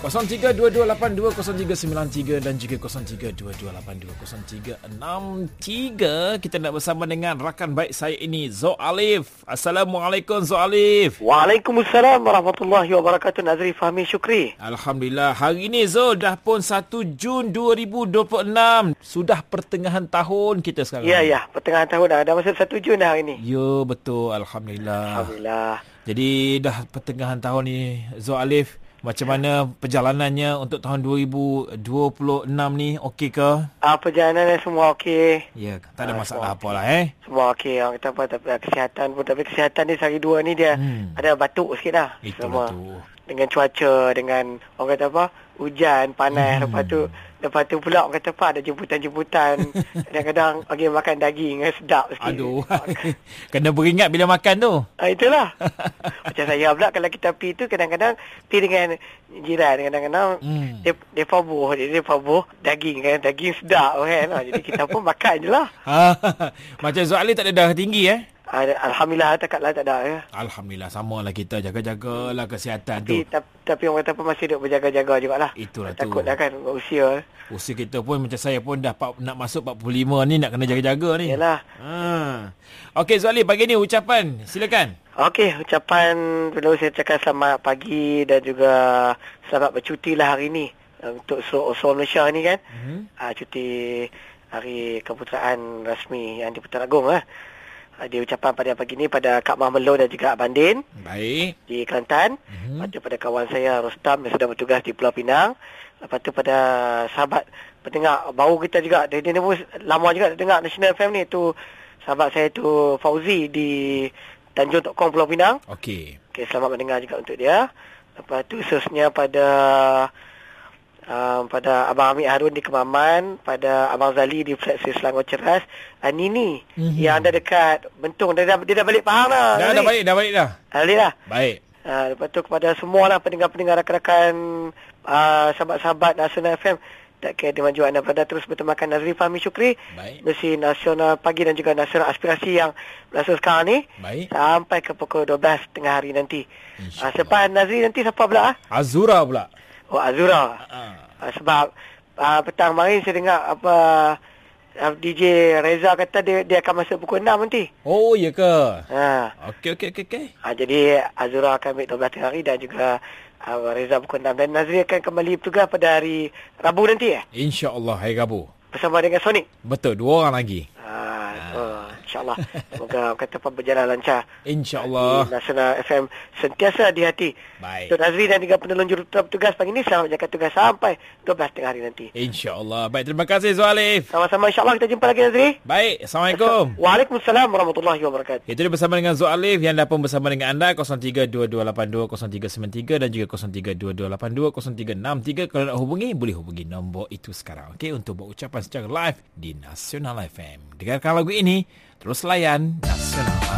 0322820393 dan juga 0322820363. Kita nak bersama dengan rakan baik saya ini, Zul Alif. Assalamualaikum Zul Alif. Waalaikumsalam warahmatullahi wabarakatuh. Nazri Fahmi Syukri. Alhamdulillah. Hari ini Zul dah pun 1 Jun 2026. Sudah pertengahan tahun kita sekarang. Ya, pertengahan tahun dah. Dah masuk 1 Jun dah hari ni. Ya, betul. Alhamdulillah. Alhamdulillah. Jadi dah pertengahan tahun ni, Zul Alif. Macam mana perjalanannya untuk tahun 2026 ni? Okey ke? Perjalanan semua okey. Ya, tak ada masalah okay. apalah Semua okey. Orang kata apa, tapi kesihatan pun. Tapi kesihatan ni sehari dua ni dia ada batuk sikit dah. Itulah tu. Dengan cuaca, dengan orang kata apa, hujan, panas. Lepas tu pula orang kata apa, ada jemputan-jemputan. Kadang-kadang bagi makan daging, sedap sikit. Aduh, kena beringat bila makan tu. Itulah. Macam saya pula kalau kita pergi tu kadang-kadang pergi dengan jiran. Kadang-kadang dia pabuh daging kan. Daging sedap kan. Jadi kita pun makan je lah. Macam Zul Alif tak ada darah tinggi Alhamdulillah takatlah tak ada ya. Alhamdulillah, samalah kita jaga-jagalah kesihatan tu. Tapi orang kata apa masih duk berjaga-jaga jugalah. Itulah Takutlah kan usia. Usia kita pun macam saya pun dah nak masuk 45 ni, nak kena jaga-jaga ni. Yalah. Okey Zul Alif, pagi ni ucapan, silakan. Okey, ucapan perlu saya cakap selamat pagi dan juga selamat bercuti lah hari ni untuk seluruh Malaysia ni kan. Cuti hari keputeraan rasmi yang di-Pertuan Agong lah. Dia ucapan pada pagi ni pada Kak Mah Melo dan juga Abang Din. Baik. Di Kelantan. Lepas tu pada kawan saya Rostam yang sedang bertugas di Pulau Pinang. Lepas tu pada sahabat pendengar baru kita juga. Dia ni pun lama juga dengar National FM ni. Tu sahabat saya tu Fauzi di Tanjung Tok Kong Pulau Pinang. Okey, selamat mendengar juga untuk dia. Lepas tu khususnya pada Abang Amir Harun di Kemaman, pada Abang Zali di Fleksi Selangor Ceras, Nini yang anda dekat Bentong, dia dah balik Pahang dah. Dah balik dah. Balik dah. Baik. Lepas tu kepada semua lah pendengar-pendengar, rakan-rakan sahabat-sahabat Nasional FM, tak kira di maju anda berada terus bertemakan Nazri Fahmi Syukri. Baik. Mesti Nasional Pagi dan juga Nasional Aspirasi yang berlangsung sekarang ni. Baik. Sampai ke pukul 12 tengah hari nanti. Selepas Nazri nanti siapa pula? Azura pula. Oh, Azura. Sebab petang kemarin saya dengar DJ Reza kata dia akan masuk pukul 6 nanti. Oh, ya ke? Okey. Jadi Azura akan ambil 12 tengah hari dan juga Reza pukul 6. Dan Nazri akan kembali bertugas pada hari Rabu nanti InsyaAllah hari Rabu. Bersama dengan Sonic. Betul, 2 orang lagi. InsyaAllah. Semoga kata apa berjalan lancar. InsyaAllah. Nasional FM sentiasa di hati. Baik. Untuk Nazri dan juga penolong jurutugas pagi ini, selamat jaga tugas sampai 12 tengah hari nanti. InsyaAllah. Baik, terima kasih Zul Alif. Sama-sama, insyaAllah kita jumpa lagi Nazri. Baik, Assalamualaikum. Waalaikumsalam warahmatullahi wabarakatuh. Itu dia bersama dengan Zul Alif yang dah pun bersama dengan anda 0322820393 dan juga 0322820363. Kalau nak hubungi, boleh hubungi nombor itu sekarang. Okey, untuk buat ucapan secara live di Nasional FM. Dengarkan lagu ini, terus layan Nasional.